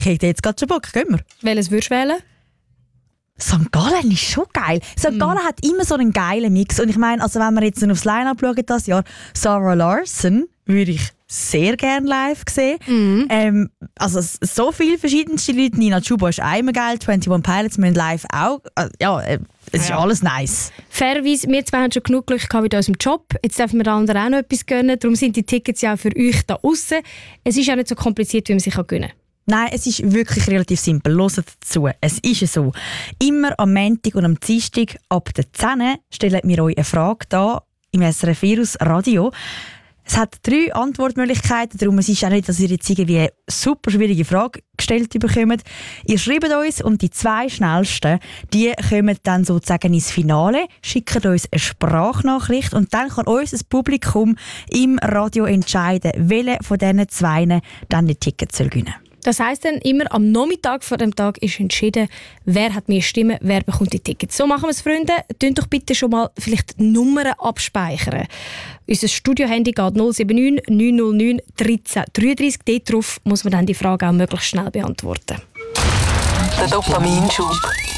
hätte jetzt gerade schon Bock. Gehen wir. Welches würdest du wählen? St. Gallen ist schon geil. St. Gallen hat immer so einen geilen Mix. Und ich meine, also wenn wir jetzt aufs Line-Up schauen das Jahr, Sarah Larson würde ich sehr gerne live sehen. Also so viele verschiedenste Leute. Nina Chuba ist einmal geil, 21 Pilots müssen live auch. Es ist alles nice. Fairerweise, wir zwei haben schon genug Glück gehabt mit unserem Job. Jetzt dürfen wir den anderen auch noch etwas gönnen. Darum sind die Tickets ja auch für euch da aussen. Es ist auch nicht so kompliziert, wie man sich gönnen kann. Nein, es ist wirklich relativ simpel. Hört dazu. Es ist so. Immer am Montag und am Dienstag ab der 10 stellen wir euch eine Frage da im SRF Virus Radio. Es hat 3 Antwortmöglichkeiten, darum es ist auch nicht, dass ihr jetzt irgendwie eine super schwierige Frage gestellt bekommt. Ihr schreibt uns und die 2 schnellsten, die kommen dann sozusagen ins Finale, schicken uns eine Sprachnachricht und dann kann uns das Publikum im Radio entscheiden, welche von diesen 2 dann die Tickets gewinnen soll. Das heisst dann, immer am Nachmittag vor dem Tag ist entschieden, wer hat mehr Stimmen, wer bekommt die Tickets. So machen wir es, Freunde. Tönt doch bitte schon mal vielleicht die Nummern abspeichern. Unser Studiohandy geht 079 909 1333. Dort drauf muss man dann die Frage auch möglichst schnell beantworten. Der Dopaminschub.